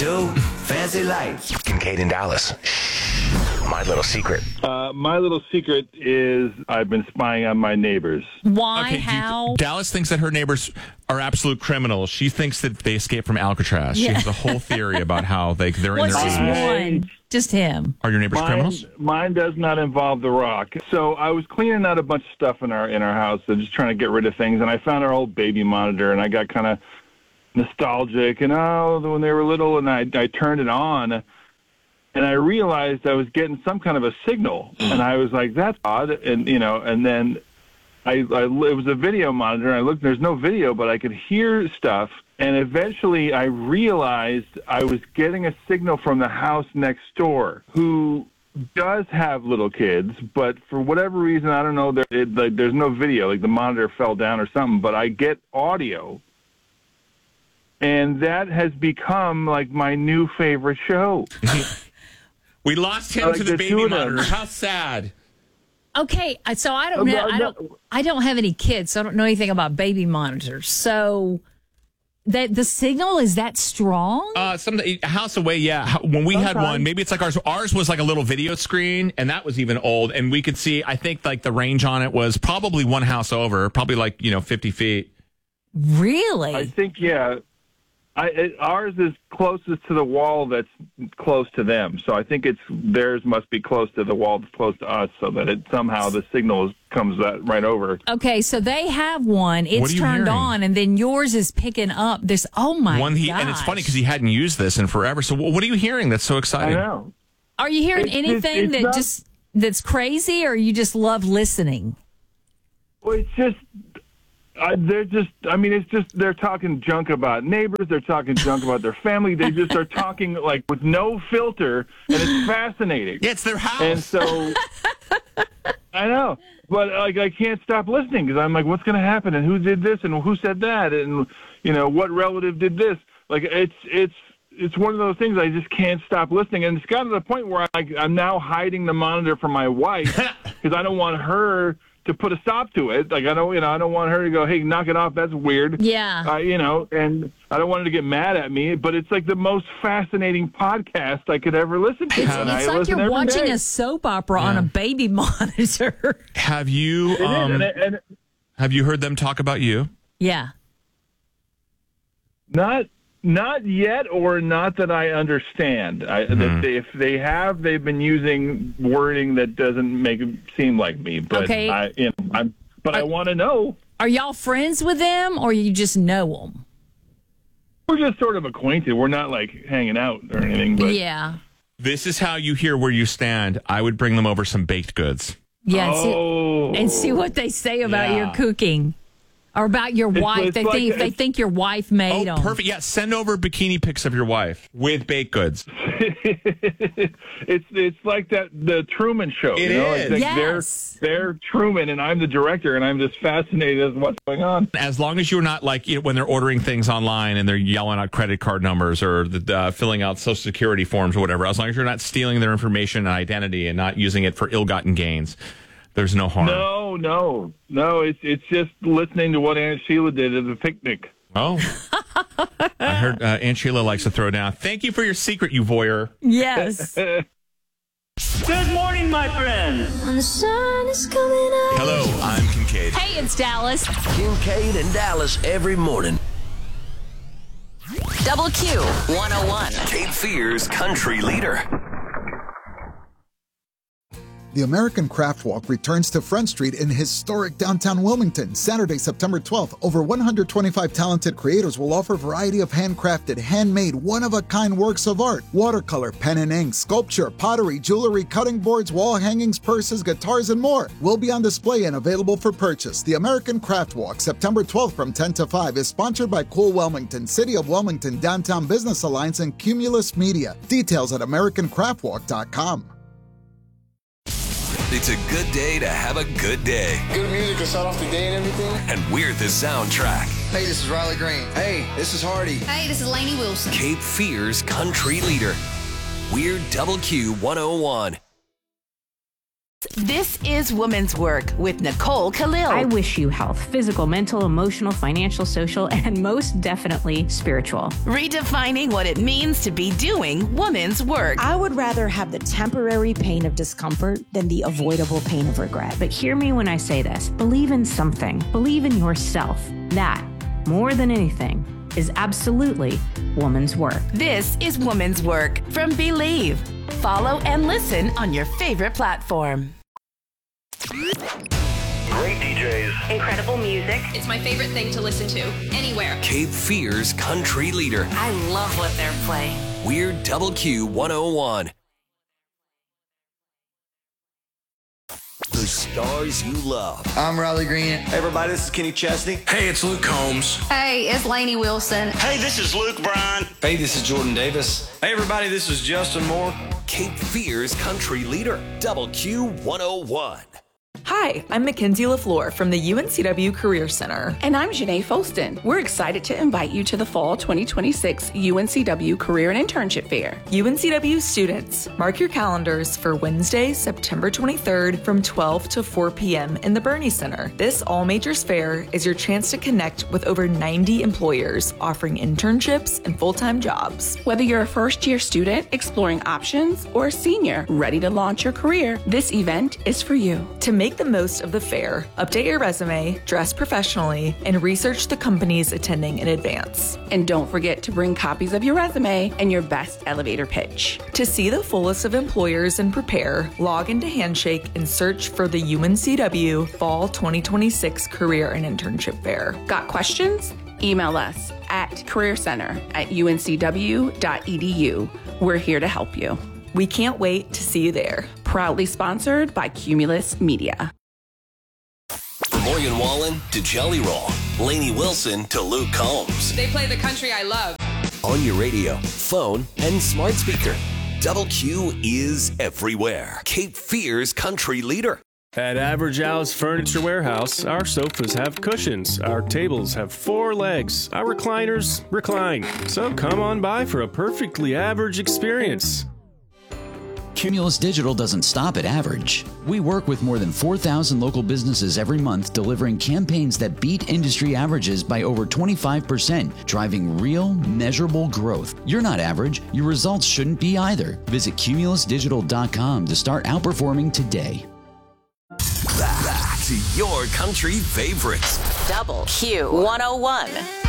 Do fancy lights. Kincaid in Dallas. My little secret. My little secret is I've been spying on my neighbors. Why? Okay, How? Dallas thinks that her neighbors are absolute criminals. She thinks that they escaped from Alcatraz. She has a whole theory about how they're in What's their just 80s. one? Just him. Are your neighbors criminals? Mine does not involve The Rock. So I was cleaning out a bunch of stuff in our house, and just trying to get rid of things, and I found our old baby monitor, and I got kind of nostalgic, and when they were little, and I turned it on, and I realized I was getting some kind of a signal, and I was like, that's odd, and and then it was a video monitor, and I looked, there's no video, but I could hear stuff, and eventually I realized I was getting a signal from the house next door, who does have little kids, but for whatever reason, I don't know, there's no video, like the monitor fell down or something, but I get audio. And that has become like my new favorite show. We lost him to the baby monitor. How sad. Okay, so I don't know. I don't have any kids, so I don't know anything about baby monitors. So that the signal is that strong? A house away, yeah. When we had one, maybe it's like ours. Ours was like a little video screen, and that was even old. And we could see, I think, like the range on it was probably one house over, probably like 50 feet. Really? I think, yeah. Ours is closest to the wall that's close to them. So I think theirs must be close to the wall that's close to us, so that somehow the signal comes right over. Okay, so they have one. It's turned on, and then yours is picking up this. Oh, my God. And it's funny because he hadn't used this in forever. So what are you hearing that's so exciting? I know. Are you hearing anything that's crazy, or you just love listening? Well, it's just... they're talking junk about neighbors. They're talking junk about their family. They just are talking like with no filter, and it's fascinating. Yeah, it's their house. And so, I know, but like I can't stop listening because I'm like, what's going to happen? And who did this? And who said that? And what relative did this? Like it's one of those things I just can't stop listening. And it's gotten to the point where I'm now hiding the monitor from my wife because I don't want her to put a stop to it. Like I don't want her to go, hey, knock it off. That's weird. Yeah. And I don't want her to get mad at me. But it's like the most fascinating podcast I could ever listen to. It's like you're watching a soap opera on a baby monitor. Have you have you heard them talk about you? Yeah. Not yet, or not that I understand. If they have, they've been using wording that doesn't make it seem like me. But okay. I want to know. Are y'all friends with them, or you just know them? We're just sort of acquainted. We're not like hanging out or anything. But yeah. This is how you hear where you stand. I would bring them over some baked goods. Yeah. And see what they say about your cooking. Or about your wife. They think your wife made them. Perfect. Yeah, send over bikini pics of your wife with baked goods. It's like the Truman Show. It is. Like Yes. They're Truman, and I'm the director, and I'm just fascinated as to what's going on. As long as you're not like when they're ordering things online and they're yelling out credit card numbers or filling out Social Security forms or whatever, as long as you're not stealing their information and identity and not using it for ill-gotten gains, there's no harm. No. It's just listening to what Aunt Sheila did at the picnic. Oh. I heard Aunt Sheila likes to throw down. Thank you for your secret, you voyeur. Yes. Good morning, my friend. When the sun is coming up. Hello, I'm Kincaid. Hey, it's Dallas. Kincaid in Dallas every morning. Double Q 101. Cape Fear's country leader. The American Craft Walk returns to Front Street in historic downtown Wilmington, Saturday, September 12th. Over 125 talented creators will offer a variety of handcrafted, handmade, one-of-a-kind works of art. Watercolor, pen and ink, sculpture, pottery, jewelry, cutting boards, wall hangings, purses, guitars, and more will be on display and available for purchase. The American Craft Walk, September 12th from 10 to 5, is sponsored by Cool Wilmington, City of Wilmington, Downtown Business Alliance, and Cumulus Media. Details at AmericanCraftWalk.com. It's a good day to have a good day. Good music to start off the day and everything. And we're the soundtrack. Hey, this is Riley Green. Hey, this is Hardy. Hey, this is Lainey Wilson. Cape Fear's country leader. We're Double Q 101. This is Women's Work with Nicole Khalil. I wish you health, physical, mental, emotional, financial, social, and most definitely spiritual. Redefining what it means to be doing women's work. I would rather have the temporary pain of discomfort than the avoidable pain of regret. But hear me when I say this. Believe in something. Believe in yourself. That, more than anything, is absolutely woman's work. This is Women's Work from Believe. Follow and listen on your favorite platform. Great DJs. Incredible music. It's my favorite thing to listen to, anywhere. Cape Fear's country leader. I love what they're playing. We're Double Q 101. The stars you love. I'm Riley Green. Hey, everybody, this is Kenny Chesney. Hey, it's Luke Combs. Hey, it's Lainey Wilson. Hey, this is Luke Bryan. Hey, this is Jordan Davis. Hey, everybody, this is Justin Moore. Cape Fear's country leader. Double Q 101. Hi, I'm Mackenzie LaFleur from the UNCW Career Center. And I'm Janae Folston. We're excited to invite you to the Fall 2026 UNCW Career and Internship Fair. UNCW students, mark your calendars for Wednesday, September 23rd from 12 to 4 p.m. in the Bernie Center. This all-majors fair is your chance to connect with over 90 employers offering internships and full-time jobs. Whether you're a first-year student exploring options or a senior ready to launch your career, this event is for you. To make the most of the fair, update your resume, dress professionally, and research the companies attending in advance. And don't forget to bring copies of your resume and your best elevator pitch. To see the full list of employers and prepare, log into Handshake and search for the UNCW Fall 2026 Career and Internship Fair. Got questions? Email us at careercenter@uncw.edu. We're here to help you. We can't wait to see you there. Proudly sponsored by Cumulus Media. From Morgan Wallen to Jelly Roll, Lainey Wilson to Luke Combs. They play the country I love. On your radio, phone, and smart speaker. Double Q is everywhere. Cape Fear's country leader. At Average Al's Furniture Warehouse, our sofas have cushions, our tables have 4 legs, our recliners recline. So come on by for a perfectly average experience. Cumulus Digital doesn't stop at average. We work with more than 4,000 local businesses every month, delivering campaigns that beat industry averages by over 25%, driving real, measurable growth. You're not average. Your results shouldn't be either. Visit cumulusdigital.com to start outperforming today. Back to your country favorites. Double Q 101.